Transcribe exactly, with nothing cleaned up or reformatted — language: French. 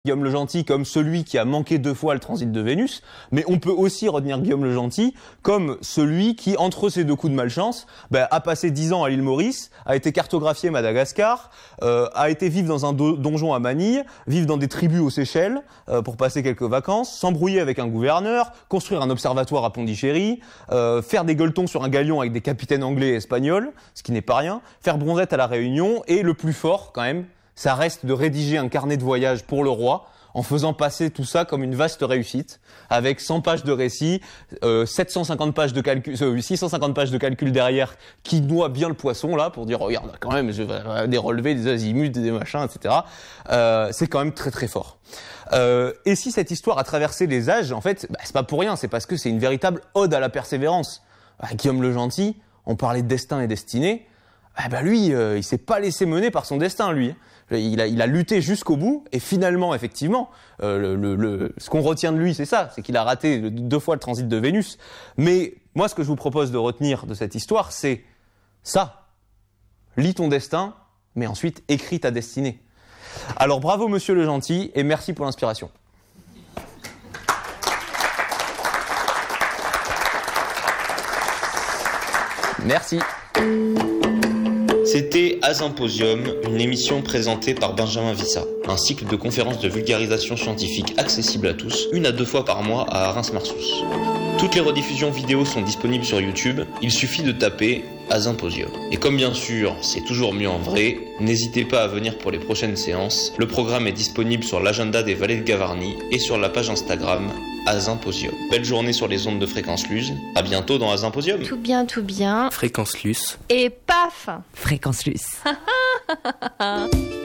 Guillaume le Gentil comme celui qui a manqué deux fois le transit de Vénus, mais on peut aussi retenir Guillaume le Gentil comme celui qui, entre ces deux coups de malchance, ben, a passé dix ans à l'île Maurice, a été cartographié Madagascar, euh, a été vivre dans un do- donjon à Manille, vivre dans des tribus aux Seychelles euh, pour passer quelques vacances, s'embrouiller avec un gouverneur, construire un observatoire à Pondichéry, euh, faire des gueuletons sur un galion avec des capitaines anglais et espagnols, ce qui n'est pas rien, faire bronzette à la Réunion, et le plus fort quand même, ça reste de rédiger un carnet de voyage pour le roi en faisant passer tout ça comme une vaste réussite, avec cent pages de récit, euh, sept cent cinquante pages de calcul, euh, six cent cinquante pages de calcul derrière qui noie bien le poisson là pour dire regarde quand même je vais des relevés, des azimuts, des machins, et cetera. Euh, c'est quand même très très fort. Euh, et si cette histoire a traversé les âges, en fait, bah, c'est pas pour rien, c'est parce que c'est une véritable ode à la persévérance. Bah, Guillaume le Gentil, on parlait de destin et destinée. Ah bah lui, euh, il s'est pas laissé mener par son destin, lui. Il a, il a lutté jusqu'au bout, et finalement, effectivement, euh, le, le, le, ce qu'on retient de lui, c'est ça, c'est qu'il a raté deux fois le transit de Vénus. Mais moi, ce que je vous propose de retenir de cette histoire, c'est ça. Lis ton destin, mais ensuite écris ta destinée. Alors bravo, monsieur le Gentil, et merci pour l'inspiration. Merci. C'était Asymposium, une émission présentée par Benjamin Vissa, un cycle de conférences de vulgarisation scientifique accessible à tous, une à deux fois par mois à Reims-Marsous. Toutes les rediffusions vidéo sont disponibles sur YouTube, il suffit de taper Asymposium. Et comme bien sûr, c'est toujours mieux en vrai, n'hésitez pas à venir pour les prochaines séances. Le programme est disponible sur l'agenda des Vallées de Gavarnie et sur la page Instagram Asymposium. Belle journée sur les ondes de Fréquence Luz. À bientôt dans Asymposium. Tout bien, tout bien. Fréquence Luz. Et paf. Fréquence Luz.